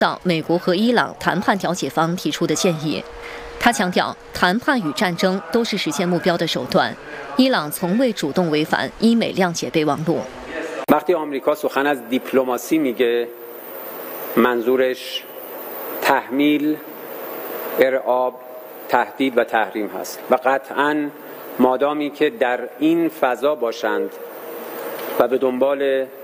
到美国和伊朗谈判调解方提出的建议。他强调，谈判与战争都是实现目标的手段。伊朗从未主动违反伊美谅解备忘录。 وقتی آمریکا سخن از دیپلماسی میگه منظورش تحمیل، ارعاب، تهدید و تحریم هست و قطعاً مادامی که در این فضا باشند و به دنبال